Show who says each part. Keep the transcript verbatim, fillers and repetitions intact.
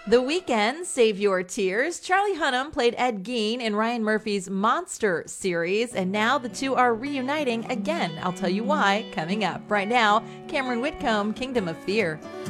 Speaker 1: The Weeknd, Save Your Tears. Charlie Hunnam played Ed Gein in Ryan Murphy's Monster series, and now the two are reuniting again. I'll tell you why coming up. Right now, Cameron Whitcomb, Kingdom of Fear.